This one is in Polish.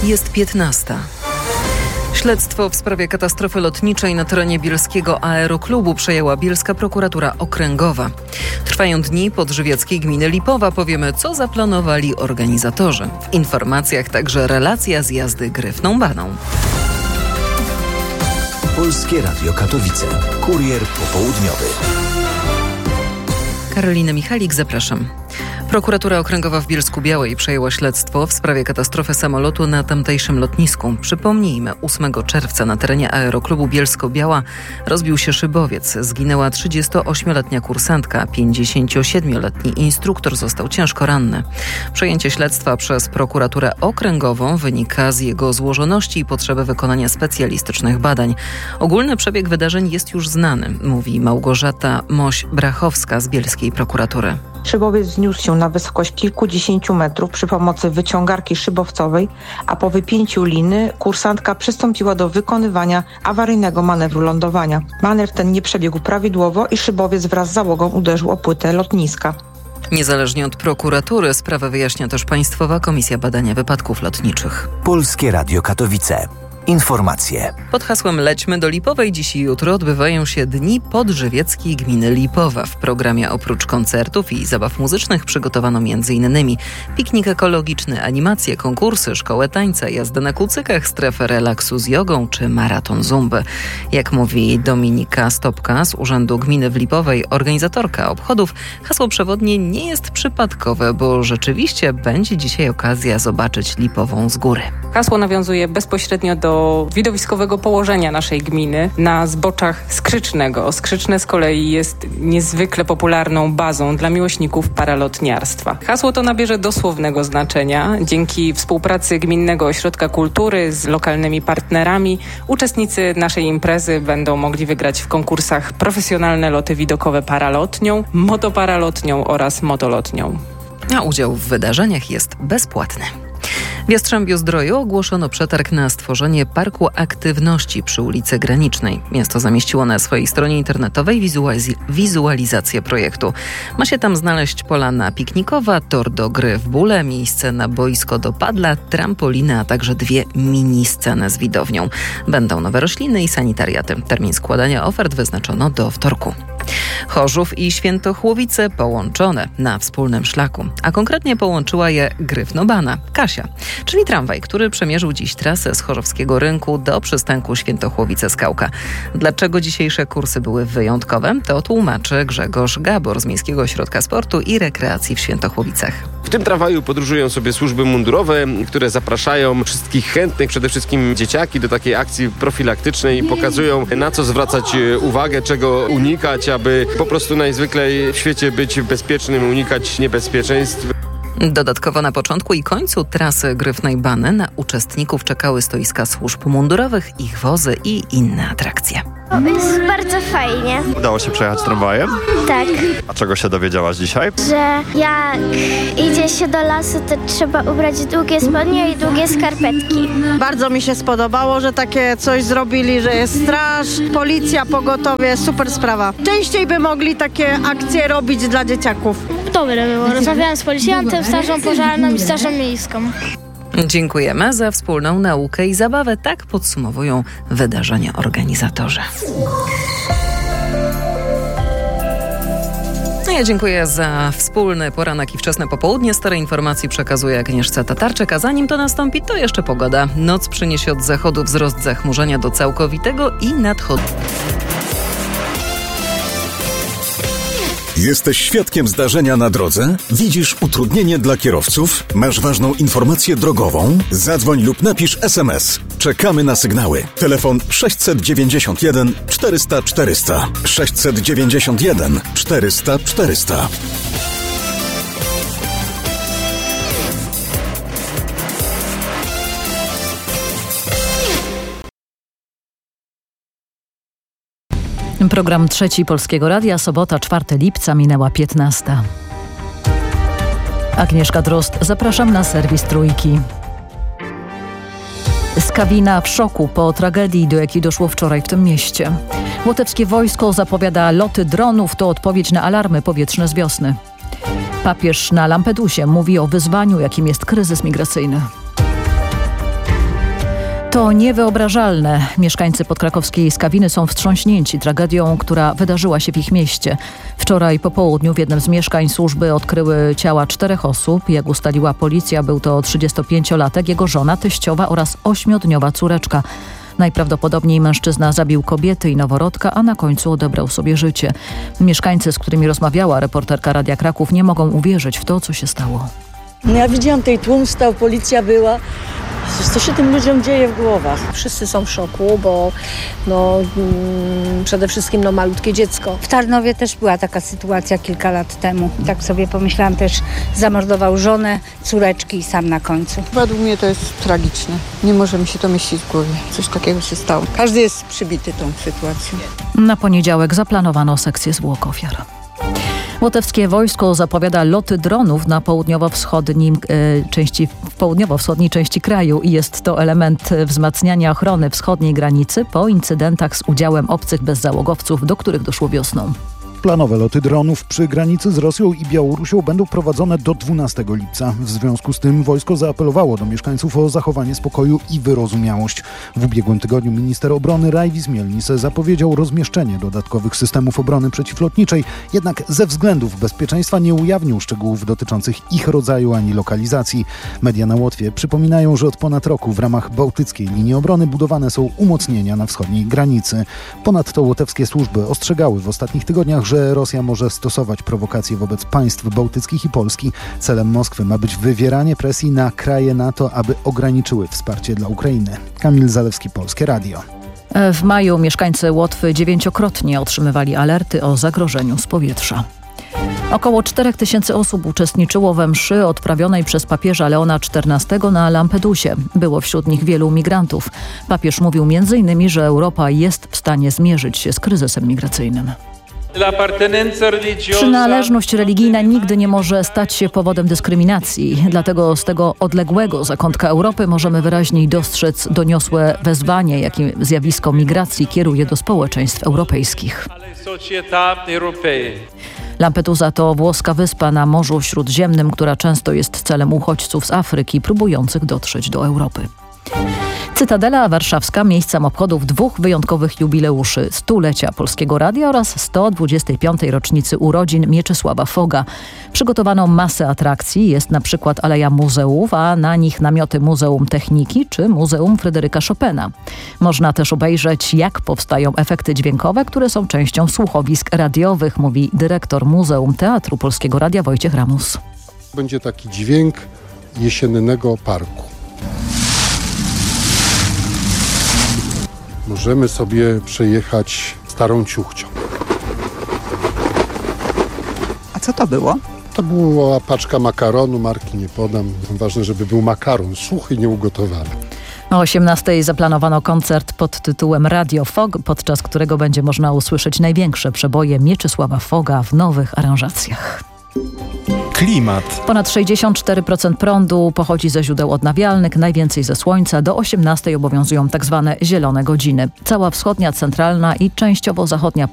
Jest 15. Śledztwo w sprawie katastrofy lotniczej na terenie bielskiego aeroklubu przejęła bielska prokuratura okręgowa. Trwają dni podżywieckiej gminy Lipowa. Powiemy, co zaplanowali organizatorzy. W informacjach także relacja z jazdy Gryfną Baną. Polskie Radio Katowice. Kurier popołudniowy. Karolina Michalik, zapraszam. Prokuratura Okręgowa w Bielsku-Białej przejęła śledztwo w sprawie katastrofy samolotu na tamtejszym lotnisku. Przypomnijmy, 8 czerwca na terenie aeroklubu Bielsko-Biała rozbił się szybowiec. Zginęła 38-letnia kursantka, 57-letni instruktor został ciężko ranny. Przejęcie śledztwa przez prokuraturę okręgową wynika z jego złożoności i potrzeby wykonania specjalistycznych badań. Ogólny przebieg wydarzeń jest już znany, mówi Małgorzata Moś-Brachowska z bielskiej prokuratury. Szybowiec wzniósł się na wysokość kilkudziesięciu metrów przy pomocy wyciągarki szybowcowej, a po wypięciu liny kursantka przystąpiła do wykonywania awaryjnego manewru lądowania. Manewr ten nie przebiegł prawidłowo i szybowiec wraz z załogą uderzył o płytę lotniska. Niezależnie od prokuratury sprawę wyjaśnia też Państwowa Komisja Badania Wypadków Lotniczych. Polskie Radio Katowice. Informacje. Pod hasłem Lećmy do Lipowej dziś i jutro odbywają się Dni Podżywieckiej Gminy Lipowa. W programie oprócz koncertów i zabaw muzycznych przygotowano m.in. piknik ekologiczny, animacje, konkursy, szkołę tańca, jazdę na kucykach, strefę relaksu z jogą czy maraton zumby. Jak mówi Dominika Stopka z Urzędu Gminy w Lipowej, organizatorka obchodów, hasło przewodnie nie jest przypadkowe, bo rzeczywiście będzie dzisiaj okazja zobaczyć Lipową z góry. Hasło nawiązuje bezpośrednio do widowiskowego położenia naszej gminy na zboczach Skrzycznego. Skrzyczne z kolei jest niezwykle popularną bazą dla miłośników paralotniarstwa. Hasło to nabierze dosłownego znaczenia. Dzięki współpracy Gminnego Ośrodka Kultury z lokalnymi partnerami uczestnicy naszej imprezy będą mogli wygrać w konkursach profesjonalne loty widokowe paralotnią, motoparalotnią oraz motolotnią. A udział w wydarzeniach jest bezpłatny. W Jastrzębiu-Zdroju ogłoszono przetarg na stworzenie parku aktywności przy ulicy Granicznej. Miasto zamieściło na swojej stronie internetowej wizualizację projektu. Ma się tam znaleźć polana piknikowa, tor do gry w bóle, miejsce na boisko do padla, trampoliny, a także 2 mini-sceny z widownią. Będą nowe rośliny i sanitariaty. Termin składania ofert wyznaczono do wtorku. Chorzów i Świętochłowice połączone na wspólnym szlaku, a konkretnie połączyła je Gryfno-Bana, Kasia, czyli tramwaj, który przemierzył dziś trasę z Chorzowskiego Rynku do przystanku Świętochłowice-Skałka. Dlaczego dzisiejsze kursy były wyjątkowe, to tłumaczy Grzegorz Gabor z Miejskiego Ośrodka Sportu i Rekreacji w Świętochłowicach. W tym tramwaju podróżują sobie służby mundurowe, które zapraszają wszystkich chętnych, przede wszystkim dzieciaki, do takiej akcji profilaktycznej i pokazują, na co zwracać uwagę, czego unikać, aby po prostu najzwyklej w świecie być bezpiecznym, unikać niebezpieczeństw. Dodatkowo na początku i końcu trasy Gryfnej Bany na uczestników czekały stoiska służb mundurowych, ich wozy i inne atrakcje. Jest bardzo fajnie. Udało się przejechać tramwajem? Tak. A czego się dowiedziałaś dzisiaj? Że jak idzie się do lasu, to trzeba ubrać długie spodnie i długie skarpetki. Bardzo mi się spodobało, że takie coś zrobili, że jest straż, policja, pogotowie, super sprawa. Częściej by mogli takie akcje robić dla dzieciaków. Dobre było. Rozmawiałem z policjantem, strażą pożarną i strażą miejską. Dziękujemy za wspólną naukę i zabawę. Tak podsumowują wydarzenia organizatorzy. Ja dziękuję za wspólny poranek i wczesne popołudnie. Stare informacji przekazuje Agnieszka Tatarczyk, a zanim to nastąpi, to jeszcze pogoda. Noc przyniesie od zachodu wzrost zachmurzenia do całkowitego i nadchodu. Jesteś świadkiem zdarzenia na drodze? Widzisz utrudnienie dla kierowców? Masz ważną informację drogową? Zadzwoń lub napisz SMS. Czekamy na sygnały. Telefon 691 400 400. 691 400 400. Program Trzeci Polskiego Radia, sobota 4 lipca, minęła 15. Agnieszka Drozd, zapraszam na serwis Trójki. Skawina w szoku po tragedii, do jakiej doszło wczoraj w tym mieście. Łotewskie wojsko zapowiada loty dronów, to odpowiedź na alarmy powietrzne z wiosny. Papież na Lampedusie mówi o wyzwaniu, jakim jest kryzys migracyjny. To niewyobrażalne. Mieszkańcy podkrakowskiej Skawiny są wstrząśnięci tragedią, która wydarzyła się w ich mieście. Wczoraj po południu w jednym z mieszkań służby odkryły ciała 4 osób. Jak ustaliła policja, był to 35-latek, jego żona, teściowa oraz 8-dniowa córeczka. Najprawdopodobniej mężczyzna zabił kobiety i noworodka, a na końcu odebrał sobie życie. Mieszkańcy, z którymi rozmawiała reporterka Radia Kraków, nie mogą uwierzyć w to, co się stało. Ja widziałam, tej tłum stał, policja była. Co się tym ludziom dzieje w głowach? Wszyscy są w szoku, bo przede wszystkim malutkie dziecko. W Tarnowie też była taka sytuacja kilka lat temu. Tak sobie pomyślałam, też zamordował żonę, córeczki i sam na końcu. Według mnie to jest tragiczne. Nie może mi się to mieścić w głowie. Coś takiego się stało. Każdy jest przybity tą sytuacją. Na poniedziałek zaplanowano sekcję zwłok ofiar. Łotewskie wojsko zapowiada loty dronów na południowo-wschodniej części kraju i jest to element wzmacniania ochrony wschodniej granicy po incydentach z udziałem obcych bezzałogowców, do których doszło wiosną. Planowe loty dronów przy granicy z Rosją i Białorusią będą prowadzone do 12 lipca. W związku z tym wojsko zaapelowało do mieszkańców o zachowanie spokoju i wyrozumiałość. W ubiegłym tygodniu minister obrony Rajvis Mielnis zapowiedział rozmieszczenie dodatkowych systemów obrony przeciwlotniczej, jednak ze względów bezpieczeństwa nie ujawnił szczegółów dotyczących ich rodzaju ani lokalizacji. Media na Łotwie przypominają, że od ponad roku w ramach bałtyckiej linii obrony budowane są umocnienia na wschodniej granicy. Ponadto łotewskie służby ostrzegały w ostatnich tygodniach, że Rosja może stosować prowokacje wobec państw bałtyckich i Polski. Celem Moskwy ma być wywieranie presji na kraje NATO, aby ograniczyły wsparcie dla Ukrainy. Kamil Zalewski, Polskie Radio. W maju mieszkańcy Łotwy 9-krotnie otrzymywali alerty o zagrożeniu z powietrza. Około 4000 osób uczestniczyło we mszy odprawionej przez papieża Leona XIV na Lampedusie. Było wśród nich wielu migrantów. Papież mówił m.in., że Europa jest w stanie zmierzyć się z kryzysem migracyjnym. Przynależność religijna nigdy nie może stać się powodem dyskryminacji. Dlatego z tego odległego zakątka Europy możemy wyraźniej dostrzec doniosłe wezwanie, jakim zjawisko migracji kieruje do społeczeństw europejskich. Lampedusa to włoska wyspa na Morzu Śródziemnym, która często jest celem uchodźców z Afryki próbujących dotrzeć do Europy. Cytadela Warszawska miejscem obchodów 2 wyjątkowych jubileuszy: 100-lecia Polskiego Radia oraz 125. rocznicy urodzin Mieczysława Foga. Przygotowano masę atrakcji, jest na przykład Aleja Muzeów, a na nich namioty Muzeum Techniki czy Muzeum Fryderyka Chopina. Można też obejrzeć, jak powstają efekty dźwiękowe, które są częścią słuchowisk radiowych, mówi dyrektor Muzeum Teatru Polskiego Radia Wojciech Ramus. Będzie taki dźwięk jesiennego parku. Możemy sobie przejechać starą ciuchcią. A co to było? To była paczka makaronu, marki nie podam. Ważne, żeby był makaron suchy, nieugotowany. O 18:00 zaplanowano koncert pod tytułem Radio Fog, podczas którego będzie można usłyszeć największe przeboje Mieczysława Foga w nowych aranżacjach. Klimat. Ponad 64% prądu pochodzi ze źródeł odnawialnych, najwięcej ze słońca. Do 18:00 obowiązują tak zwane zielone godziny. Cała wschodnia, centralna i częściowo zachodnia